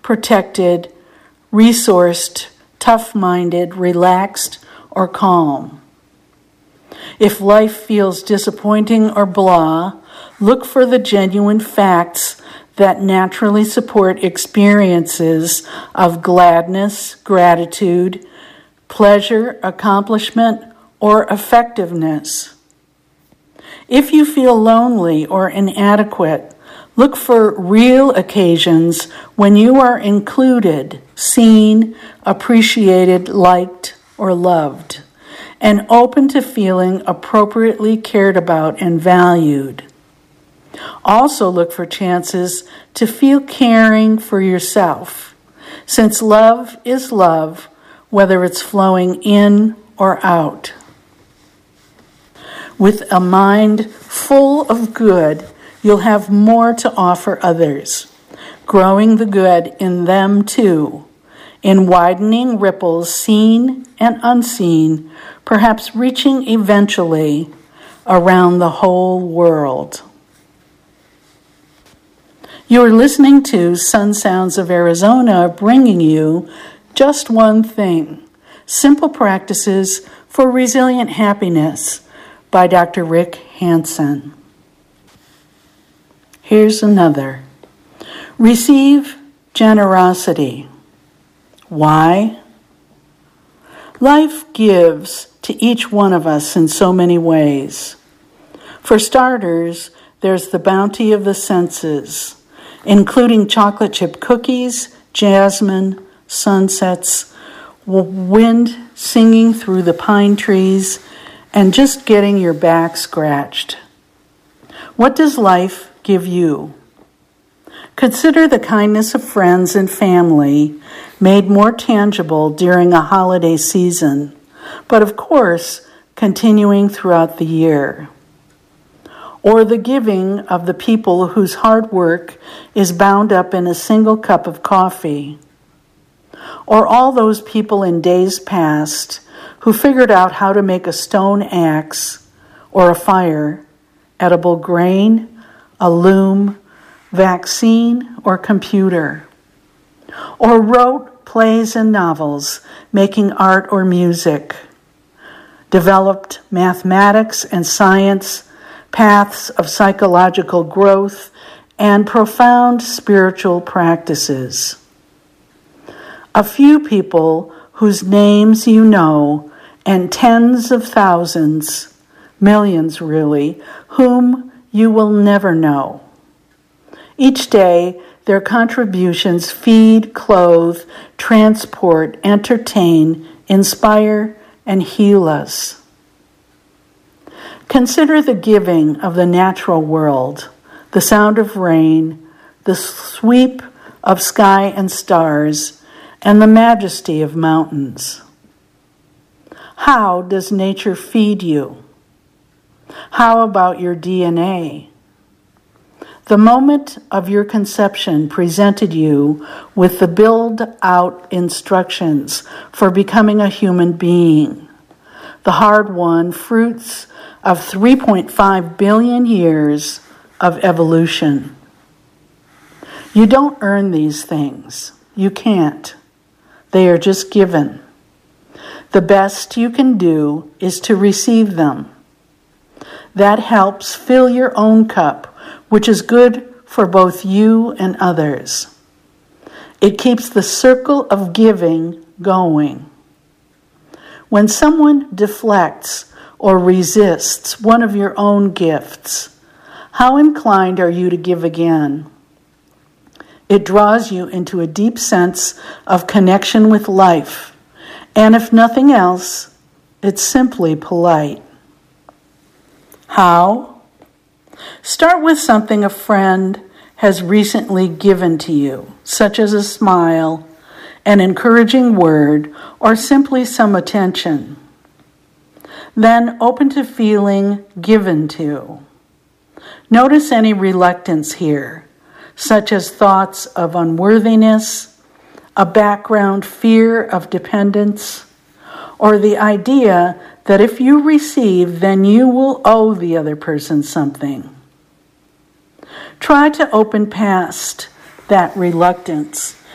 protected, resourced, tough-minded, relaxed, or calm. If life feels disappointing or blah, look for the genuine facts that naturally support experiences of gladness, gratitude, pleasure, accomplishment, or effectiveness. If you feel lonely or inadequate, look for real occasions when you are included, seen, appreciated, liked, or loved, and open to feeling appropriately cared about and valued. Also look for chances to feel caring for yourself, since love is love, whether it's flowing in or out. With a mind full of good, you'll have more to offer others, growing the good in them too, in widening ripples seen and unseen, perhaps reaching eventually around the whole world. You are listening to Sun Sounds of Arizona, bringing you Just One Thing, Simple Practices for Resilient Happiness by Dr. Rick Hanson. Here's another. Receive generosity. Why? Life gives to each one of us in so many ways. For starters, there's the bounty of the senses, including chocolate chip cookies, jasmine, sunsets, wind singing through the pine trees, and just getting your back scratched. What does life give you? Consider the kindness of friends and family made more tangible during a holiday season, but of course, continuing throughout the year. Or the giving of the people whose hard work is bound up in a single cup of coffee. Or all those people in days past who figured out how to make a stone axe or a fire, edible grain, a loom, vaccine, or computer. Or wrote plays and novels, making art or music. Developed mathematics and science, paths of psychological growth, and profound spiritual practices. A few people whose names you know, and tens of thousands, millions really, whom you will never know. Each day, their contributions feed, clothe, transport, entertain, inspire, and heal us. Consider the giving of the natural world, the sound of rain, the sweep of sky and stars, and the majesty of mountains. How does nature feed you? How about your DNA? The moment of your conception presented you with the build-out instructions for becoming a human being, the hard-won fruits of 3.5 billion years of evolution. You don't earn these things. You can't. They are just given. The best you can do is to receive them. That helps fill your own cup, which is good for both you and others. It keeps the circle of giving going. When someone deflects or resists one of your own gifts, how inclined are you to give again? It draws you into a deep sense of connection with life, and if nothing else, it's simply polite. How? Start with something a friend has recently given to you, such as a smile, an encouraging word, or simply some attention. Then open to feeling given to. Notice any reluctance here, such as thoughts of unworthiness, a background fear of dependence, or the idea that if you receive, then you will owe the other person something. Try to open past that reluctance